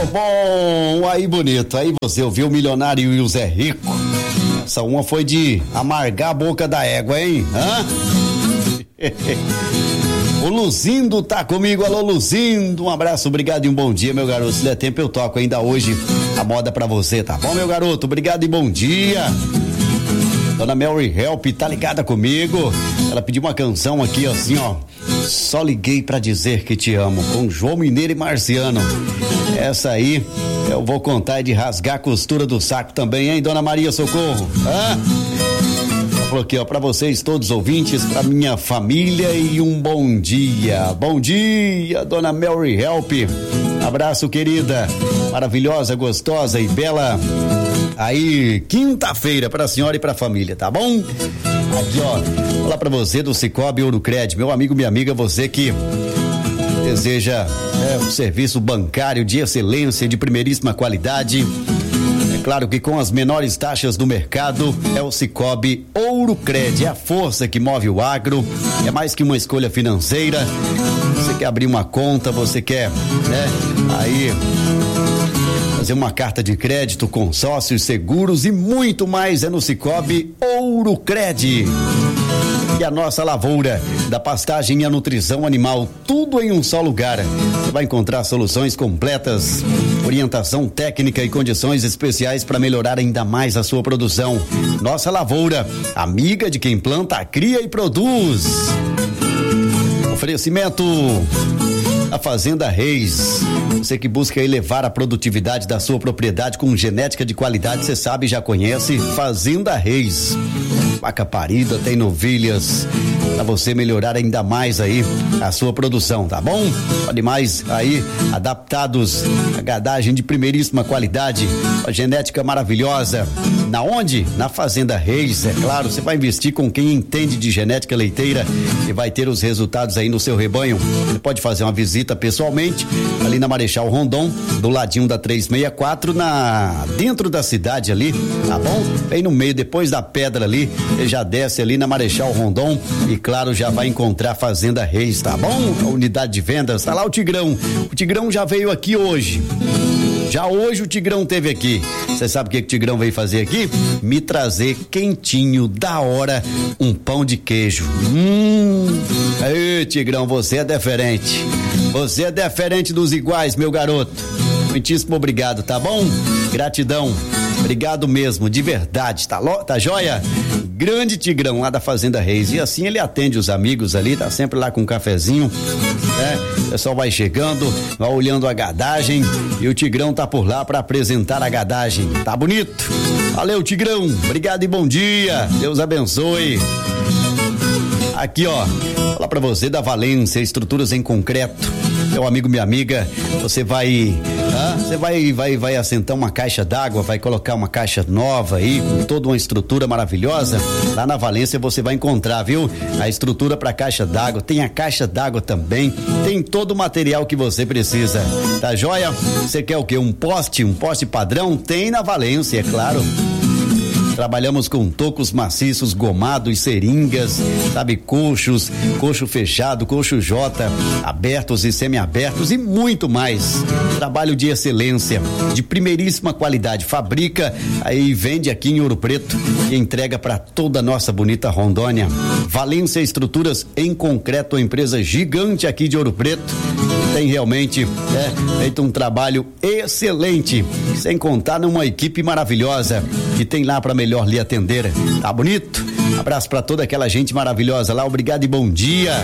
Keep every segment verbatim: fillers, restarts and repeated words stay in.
Meu bom, aí bonito, aí você ouviu o Milionário e o Zé Rico. Essa uma foi de amargar a boca da égua, hein? Hã? O Luzindo tá comigo, alô Luzindo, um abraço, obrigado e um bom dia, meu garoto. Se der tempo eu toco ainda hoje a moda pra você, tá bom, meu garoto? Obrigado e bom dia. Dona Mary Help tá ligada comigo. Ela pediu uma canção aqui assim, ó. Só liguei pra dizer que te amo, com João Mineiro e Marciano. Essa aí eu vou contar de rasgar a costura do saco também, hein, Dona Maria Socorro? Hã? Ela falou aqui, ó, pra vocês todos ouvintes, pra minha família e um bom dia. Bom dia, Dona Mary Help. Abraço, querida, maravilhosa, gostosa e bela. Aí, quinta-feira pra senhora e pra família, tá bom? Aqui, ó, falar pra você do Cicobi Ourocred, meu amigo, minha amiga, você que deseja é, um serviço bancário de excelência, de primeiríssima qualidade. É claro que com as menores taxas do mercado, é o Cicobi Ourocred, é a força que move o agro, é mais que uma escolha financeira. Você quer abrir uma conta, você quer, né, aí fazer uma carta de crédito, consórcios, seguros e muito mais é no Cicobi Ourocred. E a nossa lavoura da pastagem e a nutrição animal, tudo em um só lugar. Você vai encontrar soluções completas, orientação técnica e condições especiais para melhorar ainda mais a sua produção. Nossa lavoura, amiga de quem planta, cria e produz. Oferecimento a Fazenda Reis. Você que busca elevar a produtividade da sua propriedade com genética de qualidade, você sabe, já conhece Fazenda Reis. Vaca parida, tem novilhas, para você melhorar ainda mais aí a sua produção, tá bom? Animais aí adaptados a gadagem de primeiríssima qualidade, a genética maravilhosa. Na onde? Na Fazenda Reis, é claro, você vai investir com quem entende de genética leiteira e vai ter os resultados aí no seu rebanho. Você pode fazer uma visita pessoalmente ali na Marechal Rondon, do ladinho da trezentos e sessenta e quatro, na dentro da cidade ali, tá bom? Bem no meio, depois da pedra ali, você já desce ali na Marechal Rondon e claro, já vai encontrar a Fazenda Reis, tá bom? A unidade de vendas, tá lá o Tigrão. O Tigrão já veio aqui hoje. Já hoje o Tigrão teve aqui. Você sabe o que o Tigrão veio fazer aqui? Me trazer quentinho, da hora, um pão de queijo. Hum. Aí, Tigrão, você é diferente. Você é diferente dos iguais, meu garoto. Muitíssimo obrigado, tá bom? Gratidão. Obrigado mesmo, de verdade, tá, lo, tá joia? Grande Tigrão lá da Fazenda Reis. E assim ele atende os amigos ali, tá sempre lá com um cafezinho, né? O pessoal vai chegando, vai olhando a gadagem e o Tigrão tá por lá pra apresentar a gadagem. Tá bonito? Valeu, Tigrão. Obrigado e bom dia. Deus abençoe. Aqui, ó, falar pra você da Valência Estruturas em Concreto. Meu amigo, minha amiga, você vai, ah, você vai, vai, vai assentar uma caixa d'água, vai colocar uma caixa nova aí, com toda uma estrutura maravilhosa. Lá na Valência você vai encontrar, viu? A estrutura para caixa d'água, tem a caixa d'água também, tem todo o material que você precisa. Tá joia? Você quer o quê? Um poste, um poste padrão? Tem na Valência, é claro. Trabalhamos com tocos maciços, gomados, seringas, sabe, coxos, coxo fechado, coxo J, abertos e semi-abertos e muito mais. Trabalho de excelência, de primeiríssima qualidade. Fabrica aí vende aqui em Ouro Preto e entrega para toda a nossa bonita Rondônia. Valência Estruturas em Concreto, uma empresa gigante aqui de Ouro Preto. Tem realmente é, feito um trabalho excelente, sem contar numa equipe maravilhosa que tem lá para melhor lhe atender. Tá bonito? Abraço para toda aquela gente maravilhosa lá, obrigado e bom dia.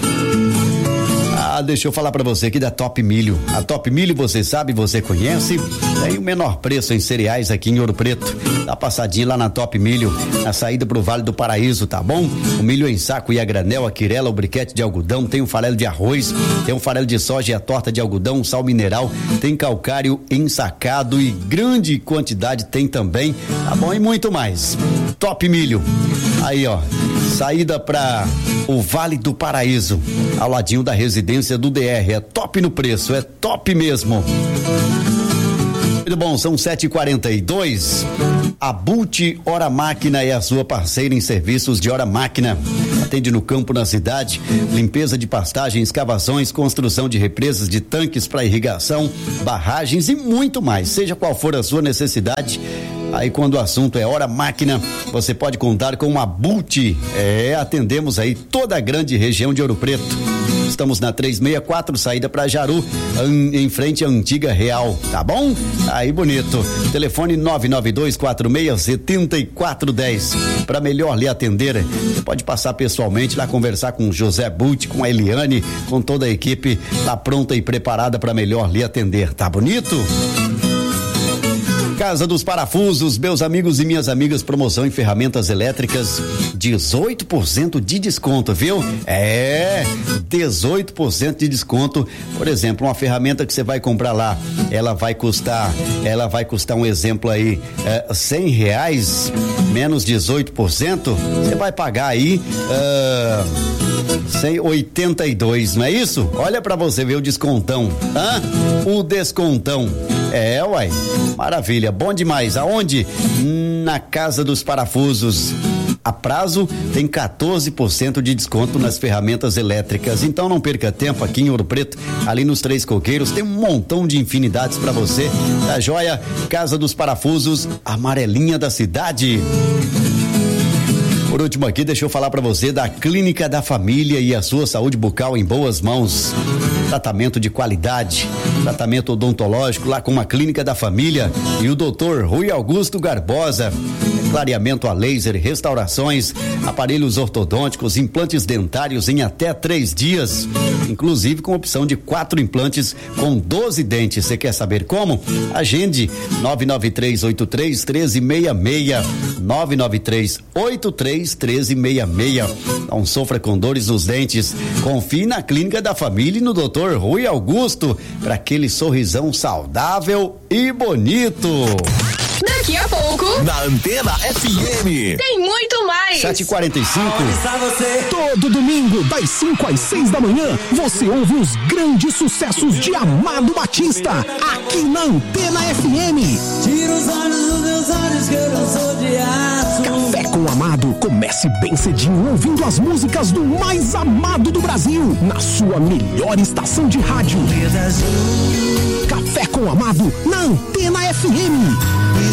Ah, deixa eu falar pra você aqui da Top Milho. A Top Milho, você sabe, você conhece, tem o menor preço em cereais aqui em Ouro Preto. Dá passadinha lá na Top Milho, na saída pro Vale do Paraíso, tá bom? O milho em saco e a granel, a quirela, o briquete de algodão, tem o farelo de arroz, tem o farelo de soja e a torta de algodão, sal mineral, tem calcário ensacado e grande quantidade tem também, tá bom? E muito mais. Top Milho. Aí, ó, saída pra o Vale do Paraíso, ao ladinho da residência do D R. É top no preço, é top mesmo. Muito bom, são sete e quarenta e dois. A Bult Hora Máquina é a sua parceira em serviços de hora máquina. Atende no campo, na cidade, limpeza de pastagem, escavações, construção de represas, de tanques para irrigação, barragens e muito mais. Seja qual for a sua necessidade, aí quando o assunto é hora máquina, você pode contar com a Bult. É, atendemos aí toda a grande região de Ouro Preto. Estamos na trezentos e sessenta e quatro, saída para Jaru, em frente à antiga Real, tá bom? Aí bonito. Telefone nove nove dois quatro seis sete quatro um zero. Para melhor lhe atender, você pode passar pessoalmente lá conversar com o José Bult, com a Eliane, com toda a equipe, tá pronta e preparada para melhor lhe atender, tá bonito? Casa dos Parafusos, meus amigos e minhas amigas, promoção em ferramentas elétricas, dezoito por cento de desconto, viu? É, dezoito por cento de desconto. Por exemplo, uma ferramenta que você vai comprar lá, ela vai custar, ela vai custar um exemplo aí, é, cem reais, menos dezoito por cento, você vai pagar aí, uh, cem, oitenta e dois, não é isso? Olha pra você ver o descontão, hã? O descontão. É, uai, maravilha, bom demais. Aonde? Na Casa dos Parafusos. A prazo tem quatorze por cento de desconto nas ferramentas elétricas. Então não perca tempo aqui em Ouro Preto, ali nos Três Coqueiros, tem um montão de infinidades para você. Tá joia? Casa dos Parafusos, amarelinha da cidade. Por último aqui, deixa eu falar para você da Clínica da Família e a sua saúde bucal em boas mãos. Tratamento de qualidade, tratamento odontológico lá com a Clínica da Família e o doutor Rui Augusto Garbosa. Clareamento a laser, restaurações, aparelhos ortodônticos, implantes dentários em até três dias, inclusive com opção de quatro implantes com doze dentes. Você quer saber como? Agende nove nove três oito três um três seis seis, nove nove três oito três um três seis seis. Não sofra com dores nos dentes. Confie na Clínica da Família e no doutor Rui Augusto para aquele sorrisão saudável e bonito. Daqui a pouco, na Antena F M, tem muito mais. sete e quarenta e cinco. Todo domingo, das cinco às seis da manhã, você ouve os grandes sucessos de Amado Batista, aqui na Antena F M. Tira os olhos dos meus olhos que eu não sou de aço. Café com Amado, comece bem cedinho ouvindo as músicas do mais amado do Brasil, na sua melhor estação de rádio. Café com Amado, na Antena F M.